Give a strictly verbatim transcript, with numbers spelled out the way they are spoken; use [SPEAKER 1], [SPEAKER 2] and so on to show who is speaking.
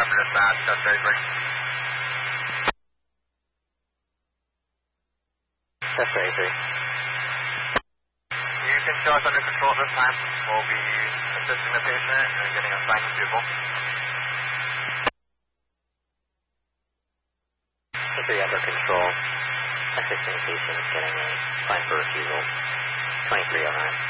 [SPEAKER 1] for dispatch, just thirty-three.
[SPEAKER 2] Just thirty-three.
[SPEAKER 1] You can show us under control at this time. We'll be assisting the patient and getting assigned to vehicle.
[SPEAKER 2] three under control. Assisting patient getting a sign for refusal. twenty-three oh nine.